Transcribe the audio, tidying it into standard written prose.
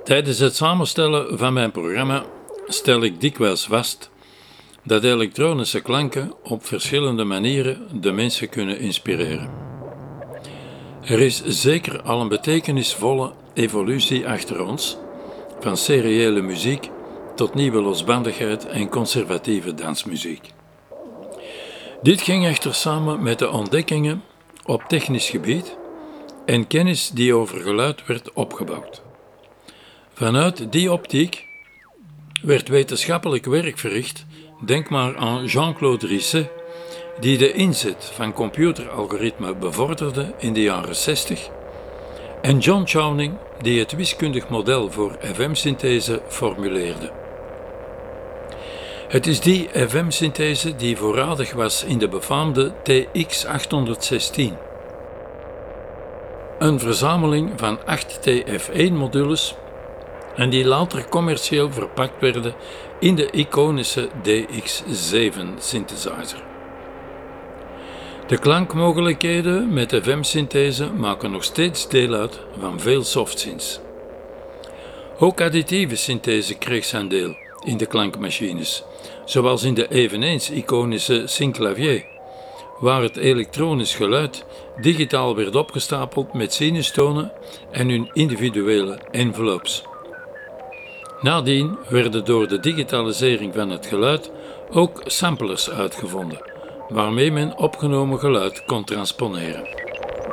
Tijdens het samenstellen van mijn programma stel ik dikwijls vast dat elektronische klanken op verschillende manieren de mensen kunnen inspireren. Er is zeker al een betekenisvolle evolutie achter ons, van seriële muziek tot nieuwe losbandigheid en conservatieve dansmuziek. Dit ging echter samen met de ontdekkingen op technisch gebied en kennis die over geluid werd opgebouwd. Vanuit die optiek werd wetenschappelijk werk verricht, denk maar aan Jean-Claude Risset, die de inzet van computeralgoritmen bevorderde in de jaren 60, en John Chowning, die het wiskundig model voor FM-synthese formuleerde. Het is die FM-synthese die voorradig was in de befaamde TX-816, een verzameling van 8 TF1-modules en die later commercieel verpakt werden in de iconische DX7-synthesizer. De klankmogelijkheden met FM-synthese maken nog steeds deel uit van veel softsynths. Ook additieve synthese kreeg zijn deel in de klankmachines, zoals in de eveneens iconische synclavier, waar het elektronisch geluid digitaal werd opgestapeld met sinustonen en hun individuele envelopes. Nadien werden door de digitalisering van het geluid ook samplers uitgevonden, waarmee men opgenomen geluid kon transponeren.